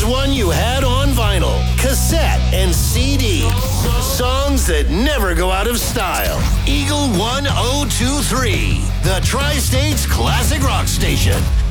one you had on vinyl, cassette, and CD. Songs that never go out of style. Eagle 1023, the Tri-States Classic Rock Station.